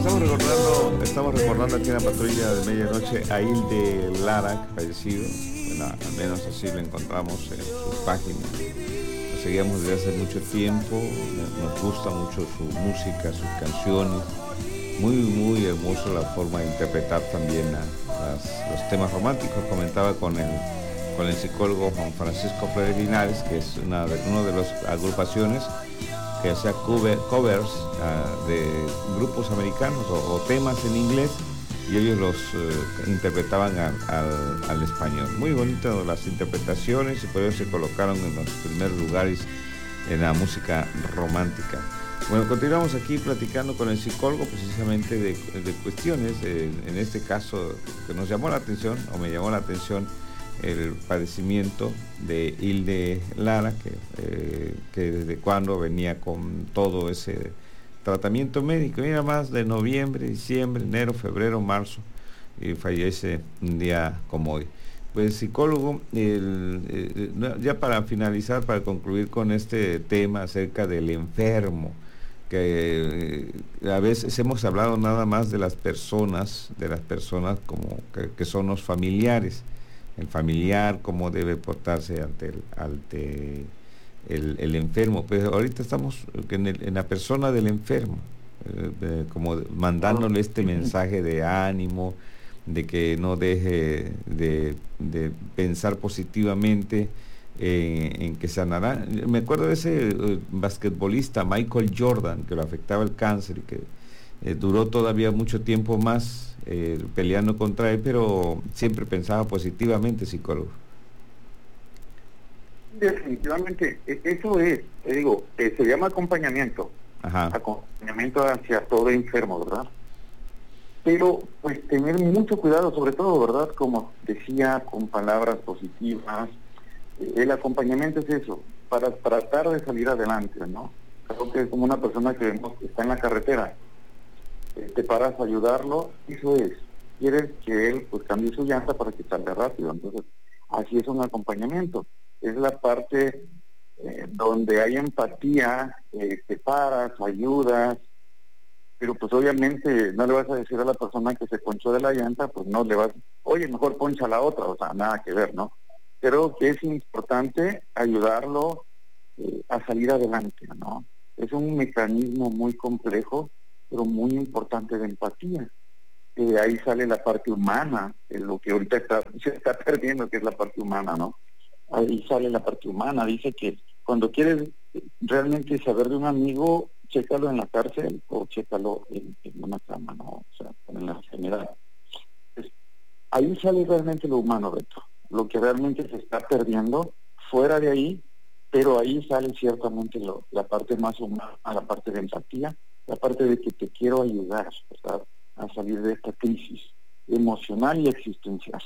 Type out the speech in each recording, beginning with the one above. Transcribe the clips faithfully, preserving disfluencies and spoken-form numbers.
Estamos recordando, estamos recordando aquí en la patrulla de medianoche a Hilde Lara, fallecido. Bueno, al menos así lo encontramos en sus páginas. Lo seguíamos desde hace mucho tiempo, nos gusta mucho su música, sus canciones. Muy, muy hermoso la forma de interpretar también a, las, los temas románticos. Comentaba con el, con el psicólogo Juan Francisco Flores Linares, que es una de, una de las agrupaciones que hacía cover, covers uh, de grupos americanos o, o temas en inglés, y ellos los uh, interpretaban a, a, al español. Muy bonitas las interpretaciones, y por eso se colocaron en los primeros lugares en la música romántica. Bueno, continuamos aquí platicando con el psicólogo precisamente de, de cuestiones, eh, en este caso que nos llamó la atención, o me llamó la atención, el padecimiento de Hilde Lara, que, eh, que desde cuando venía con todo ese tratamiento médico. Mira, más de noviembre, diciembre, enero, febrero, marzo, y fallece un día como hoy. Pues psicólogo, el, el, ya para finalizar, para concluir con este tema acerca del enfermo, que eh, a veces hemos hablado nada más de las personas, de las personas como que, que son los familiares, el familiar, cómo debe portarse ante el, ante el, el enfermo. Pero ahorita estamos en, el, en la persona del enfermo, eh, eh, como mandándole este mensaje de ánimo, de que no deje de, de pensar positivamente eh, en que sanará. Me acuerdo de ese eh, basquetbolista Michael Jordan, que lo afectaba el cáncer y que eh, duró todavía mucho tiempo más Eh, peleando contra él, pero siempre pensaba positivamente, psicólogo. Definitivamente, eso es, te digo, eh, se llama acompañamiento. Ajá. Acompañamiento hacia todo enfermo, ¿verdad? Pero, pues, tener mucho cuidado, sobre todo, ¿verdad? Como decía, con palabras positivas. Eh, el acompañamiento es eso, para tratar de salir adelante, ¿no? Creo que es como una persona que vemos que está en la carretera. Te paras a ayudarlo, eso es, quieres que él pues cambie su llanta para que salga rápido. Entonces, así es un acompañamiento, es la parte eh, donde hay empatía, eh, te paras, ayudas, pero pues obviamente no le vas a decir a la persona que se ponchó de la llanta, pues no le vas, oye, mejor poncha la otra, o sea, nada que ver, ¿no? Creo que es importante ayudarlo eh, a salir adelante, ¿no? Es un mecanismo muy complejo, pero muy importante de empatía. Eh, ahí sale la parte humana, eh, lo que ahorita está, se está perdiendo, que es la parte humana, ¿no? Ahí sale la parte humana. Dice que cuando quieres realmente saber de un amigo, chécalo en la cárcel o chécalo en, en una cama, ¿no? O sea, en la enfermedad. Pues, ahí sale realmente lo humano, Beto. Lo que realmente se está perdiendo, fuera de ahí, pero ahí sale ciertamente lo, la parte más humana, la parte de empatía, la parte de que te quiero ayudar, ¿verdad?, a salir de esta crisis emocional y existencial.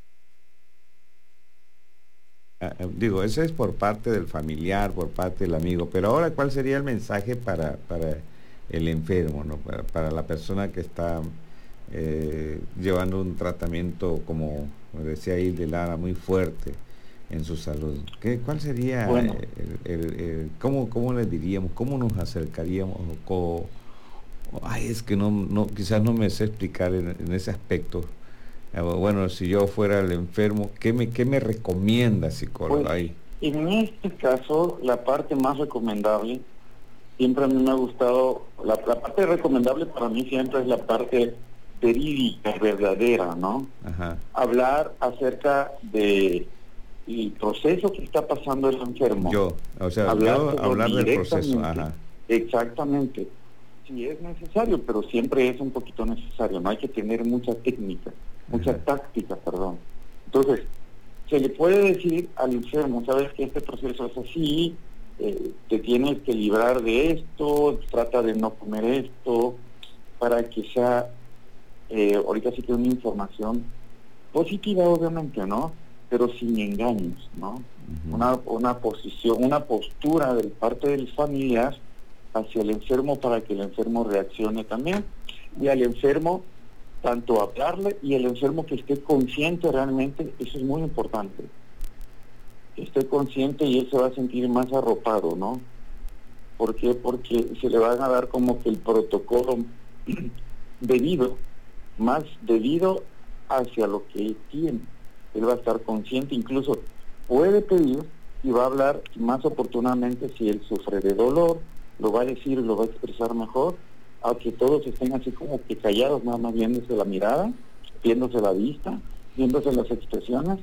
Ah, digo, eso es por parte del familiar, por parte del amigo, pero ahora, ¿cuál sería el mensaje para, para el enfermo, ¿no? para, para la persona que está eh, llevando un tratamiento, como decía Hilde Lara, muy fuerte en su salud? ¿Qué, ¿Cuál sería, bueno, el, el, el, cómo, cómo le diríamos, cómo nos acercaríamos? Cómo, ay, es que no, no, quizás no me sé explicar en, en ese aspecto. Bueno, si yo fuera el enfermo, ¿qué me, qué me recomienda, psicólogo? Pues, ahí? En este caso, la parte más recomendable, siempre a mí me ha gustado, la, la parte recomendable para mí siempre es la parte verídica, verdadera, ¿no? Ajá. Hablar acerca de el proceso que está pasando el enfermo. Yo, o sea, hablar, yo, hablar del proceso. Ajá. Exactamente. Sí es necesario, pero siempre es un poquito necesario, no hay que tener mucha técnica, mucha Ajá. táctica, perdón. Entonces, se le puede decir al enfermo, sabes que este proceso es así, eh, te tienes que librar de esto, trata de no comer esto, para que sea, eh, ahorita sí que una información positiva, obviamente, ¿no? Pero sin engaños, ¿no? Uh-huh. Una, una posición, una postura de parte del familiar hacia el enfermo para que el enfermo reaccione también, y al enfermo tanto hablarle y el enfermo que esté consciente realmente, eso es muy importante, que esté consciente y él se va a sentir más arropado, ¿no? ¿Por qué? Porque se le van a dar como que el protocolo debido, más debido hacia lo que él tiene. Él va a estar consciente, incluso puede pedir y va a hablar más oportunamente si él sufre de dolor, lo va a decir, lo va a expresar mejor, aunque todos estén así como que callados, nada más viéndose la mirada, viéndose la vista, viéndose las expresiones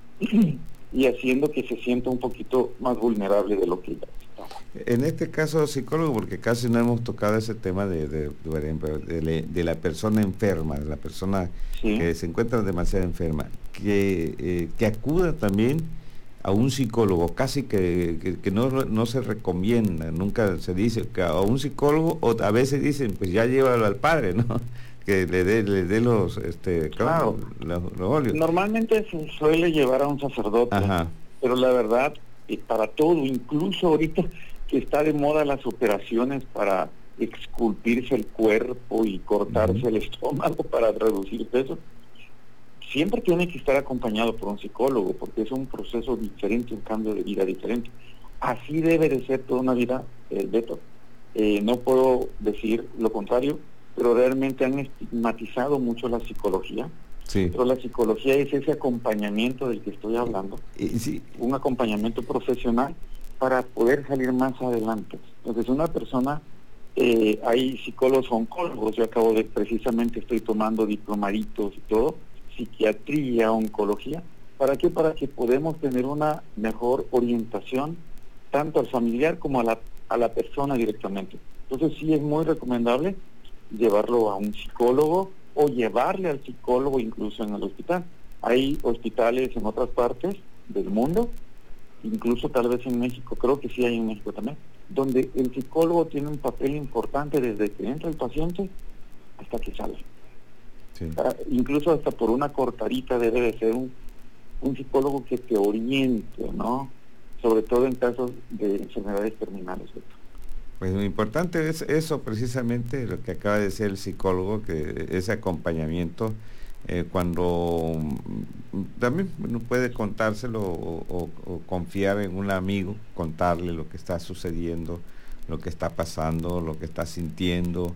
y haciendo que se sienta un poquito más vulnerable de lo que ya está. En este caso, psicólogo, porque casi no hemos tocado ese tema de, de, de, de, de la persona enferma, de la persona sí. que se encuentra demasiado enferma, que, eh, que acuda también a un psicólogo, casi que, que, que no, no se recomienda, nunca se dice que a un psicólogo, o a veces dicen, pues ya llévalo al padre, ¿no? Que le dé le dé los, este, claro, los, los óleos. Normalmente se suele llevar a un sacerdote, ajá, pero la verdad, para todo, incluso ahorita que está de moda las operaciones para esculpirse el cuerpo y cortarse uh-huh. el estómago para reducir peso, siempre tiene que estar acompañado por un psicólogo, porque es un proceso diferente, un cambio de vida diferente. Así debe de ser toda una vida, eh, Beto. Eh, no puedo decir lo contrario, pero realmente han estigmatizado mucho la psicología. Sí. Pero la psicología es ese acompañamiento del que estoy hablando, sí. un acompañamiento profesional para poder salir más adelante. Entonces, una persona, eh, hay psicólogos oncólogos, yo acabo de, precisamente estoy tomando diplomaditos y todo, psiquiatría, oncología. ¿Para qué? Para que podamos tener una mejor orientación tanto al familiar como a la, a la persona directamente. Entonces sí es muy recomendable llevarlo a un psicólogo o llevarle al psicólogo incluso en el hospital. Hay hospitales en otras partes del mundo, incluso tal vez en México, creo que sí hay en México también, donde el psicólogo tiene un papel importante desde que entra el paciente hasta que sale. Sí. Uh, incluso hasta por una cortadita debe de ser un, un psicólogo que te oriente, ¿no? Sobre todo en casos de enfermedades terminales. Pues lo importante es eso, precisamente lo que acaba de decir el psicólogo, que ese acompañamiento, eh, cuando también uno puede contárselo o, o, o confiar en un amigo, contarle lo que está sucediendo, lo que está pasando, lo que está sintiendo,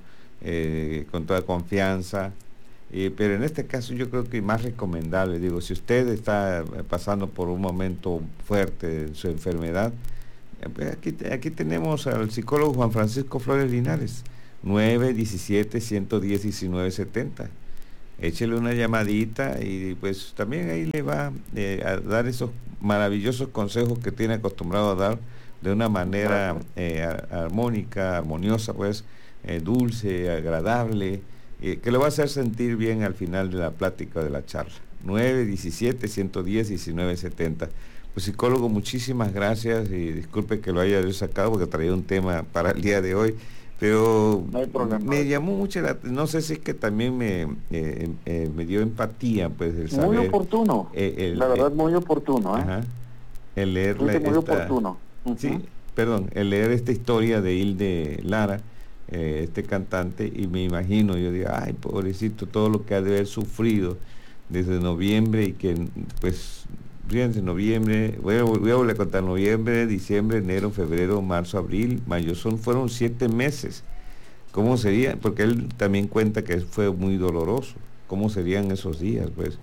eh, con toda confianza. Eh, pero en este caso yo creo que más recomendable, digo, si usted está pasando por un momento fuerte en su enfermedad, eh, aquí, aquí tenemos al psicólogo Juan Francisco Flores Linares, nueve diecisiete, ciento diez, diecinueve setenta. Échele una llamadita y pues también ahí le va eh, a dar esos maravillosos consejos que tiene acostumbrado a dar de una manera eh, armónica, armoniosa, pues, eh, dulce, agradable, Eh, que lo va a hacer sentir bien al final de la plática, de la charla. nueve diecisiete, ciento diez, diecinueve setenta. Pues psicólogo, muchísimas gracias y disculpe que lo haya yo sacado porque traía un tema para el día de hoy, pero no hay problema. Me llamó mucho la, no sé si es que también me eh, eh, me dio empatía, pues el saber. Muy oportuno, eh, el, la verdad eh, muy oportuno, ¿eh? Ajá, el leer la, muy esta, oportuno. Uh-huh. Sí, perdón, el leer esta historia de Hilde Lara, Eh, este cantante, y me imagino, yo digo, ay, pobrecito, todo lo que ha de haber sufrido desde noviembre, y que pues fíjense, noviembre, voy a, voy a volver a contar, noviembre, diciembre, enero, febrero, marzo, abril, mayo, son fueron siete meses. ¿Cómo sería? Porque él también cuenta que fue muy doloroso. ¿Cómo serían esos días, pues?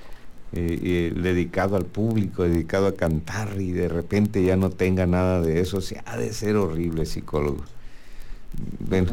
Eh, eh, dedicado al público, dedicado a cantar, y de repente ya no tenga nada de eso, o sea, ha de ser horrible, psicólogo. Bueno,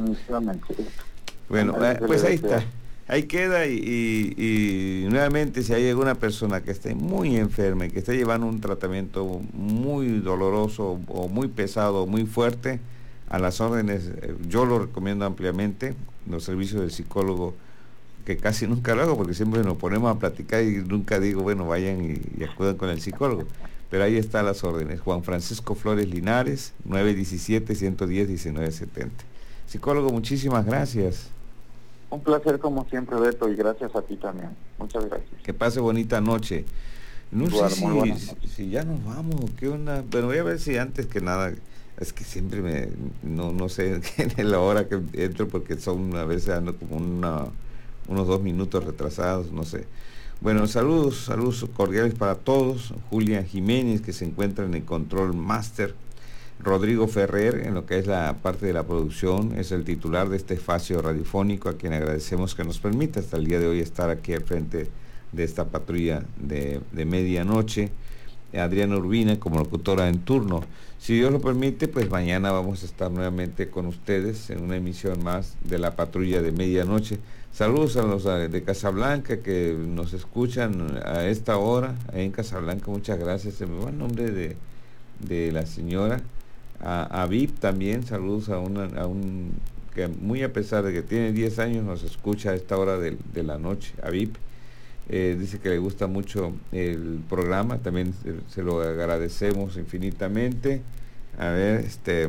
bueno, pues ahí está, ahí queda, y, y, y nuevamente, si hay alguna persona que esté muy enferma y que esté llevando un tratamiento muy doloroso o muy pesado o muy fuerte, a las órdenes, yo lo recomiendo ampliamente, los servicios del psicólogo, que casi nunca lo hago porque siempre nos ponemos a platicar y nunca digo, bueno, vayan y, y acudan con el psicólogo. Pero ahí están las órdenes. Juan Francisco Flores Linares, nueve diecisiete, ciento diez, diecinueve setenta. Psicólogo, muchísimas gracias. Un placer como siempre, Beto, y gracias a ti también. Muchas gracias. Que pase bonita noche. No Igual, sé si, si ya nos vamos o qué onda. Bueno, voy a ver si antes que nada, es que siempre me, no, no sé en la hora que entro, porque son, a veces ando como una, unos dos minutos retrasados, no sé. Bueno, saludos, saludos cordiales para todos. Julia Jiménez, que se encuentra en el Control Master. Rodrigo Ferrer, en lo que es la parte de la producción, es el titular de este espacio radiofónico, a quien agradecemos que nos permita hasta el día de hoy estar aquí al frente de esta patrulla de, de medianoche. Adriana Urbina como locutora en turno. Si Dios lo permite, pues mañana vamos a estar nuevamente con ustedes en una emisión más de la patrulla de medianoche. Saludos a los de Casablanca que nos escuchan a esta hora, ahí en Casablanca, muchas gracias. Se me va el nombre de, de la señora. A, a V I P también, saludos a, una, a un que muy a pesar de que tiene diez años nos escucha a esta hora de, de la noche, a V I P. Eh, dice que le gusta mucho el programa, también se, se lo agradecemos infinitamente. A ver, este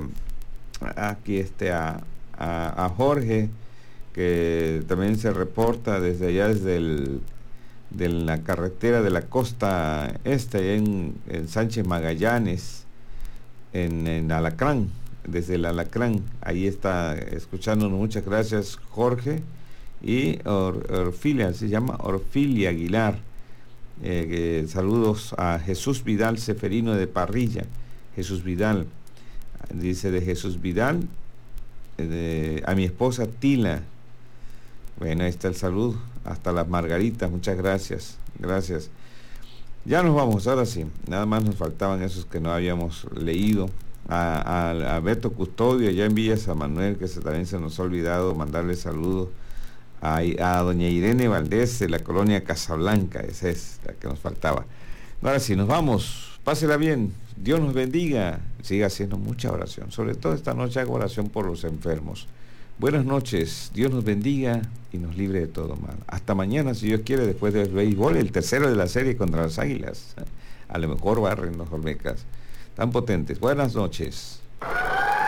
aquí este a, a, a Jorge, que también se reporta desde allá, desde el, de la carretera de la costa este, en, en Sánchez Magallanes, en, en Alacrán, desde el Alacrán, ahí está escuchándonos. Muchas gracias, Jorge. Y Or, Orfilia, se llama Orfilia Aguilar. Eh, eh, saludos a Jesús Vidal Seferino de Parrilla. Jesús Vidal, dice de Jesús Vidal, eh, de, a mi esposa Tila. Bueno, ahí está el saludo. Hasta las Margaritas, muchas gracias. Gracias. Ya nos vamos, ahora sí. Nada más nos faltaban esos que no habíamos leído. A, a, a Beto Custodio, allá en Villa San Manuel, que se, también se nos ha olvidado mandarle saludos. A, a doña Irene Valdés de la colonia Casablanca, esa es la que nos faltaba. Ahora sí, nos vamos, pásela bien, Dios nos bendiga, siga haciendo mucha oración, sobre todo esta noche hago oración por los enfermos. Buenas noches, Dios nos bendiga y nos libre de todo mal. Hasta mañana, si Dios quiere, después del béisbol, el tercero de la serie contra las Águilas. A lo mejor barren los Olmecas, tan potentes. Buenas noches.